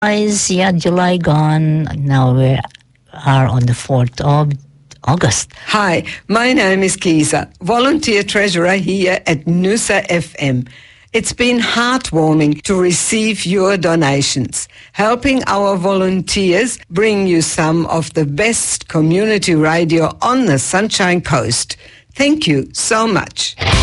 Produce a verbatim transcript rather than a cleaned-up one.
Guys, yeah, July gone. Now we are on the fourth of August. Hi, my name is Kisa, volunteer treasurer here at Noosa F M. It's been heartwarming to receive your donations, helping our volunteers bring you some of the best community radio on the Sunshine Coast. Thank you so much.